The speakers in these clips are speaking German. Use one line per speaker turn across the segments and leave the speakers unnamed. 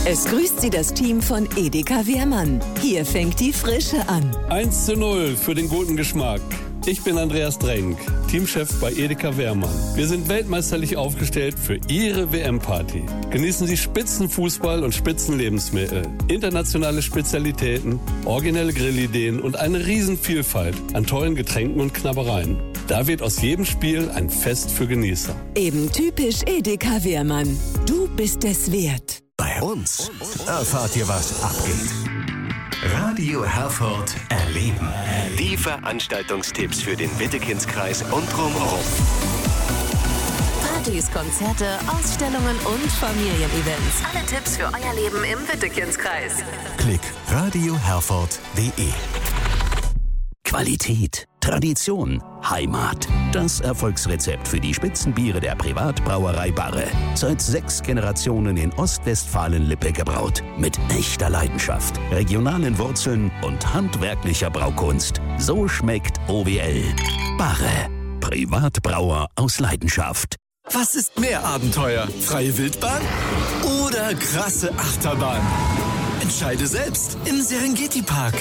Es grüßt Sie das Team von Edeka Wehrmann. Hier fängt die Frische an.
1:0 für den guten Geschmack. Ich bin Andreas Drenk, Teamchef bei Edeka Wehrmann. Wir sind weltmeisterlich aufgestellt für Ihre WM-Party. Genießen Sie Spitzenfußball und Spitzenlebensmittel, internationale Spezialitäten, originelle Grillideen und eine Riesenvielfalt an tollen Getränken und Knabbereien. Da wird aus jedem Spiel ein Fest für Genießer.
Eben typisch Edeka Wehrmann. Du bist es wert.
Bei uns erfahrt ihr, was abgeht. Radio Herford erleben. Die Veranstaltungstipps für den Wittekindskreis und drumherum.
Partys, Konzerte, Ausstellungen und Familienevents. Alle Tipps für euer Leben im Wittekindskreis.
Klick radioherford.de. Qualität, Tradition, Heimat. Das Erfolgsrezept für die Spitzenbiere der Privatbrauerei Barre. Seit 6 Generationen in Ostwestfalen-Lippe gebraut. Mit echter Leidenschaft, regionalen Wurzeln und handwerklicher Braukunst. So schmeckt OWL. Barre. Privatbrauer aus Leidenschaft.
Was ist mehr Abenteuer? Freie Wildbahn oder krasse Achterbahn? Entscheide selbst im Serengeti Park.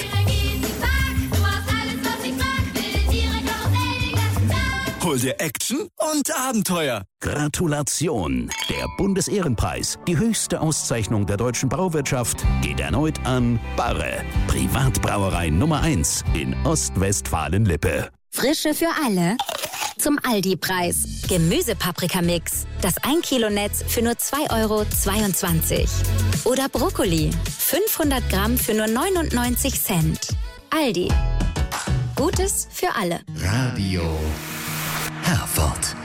Hol dir Action und Abenteuer.
Gratulation! Der Bundesehrenpreis, die höchste Auszeichnung der deutschen Brauwirtschaft, geht erneut an Barre, Privatbrauerei Nummer 1 in Ostwestfalen-Lippe.
Frische für alle zum Aldi-Preis. Gemüsepaprikamix. Das 1 Kilo Netz für nur 2,22 €. Oder Brokkoli. 500 Gramm für nur 99 Cent. Aldi. Gutes für alle.
Radio Herford.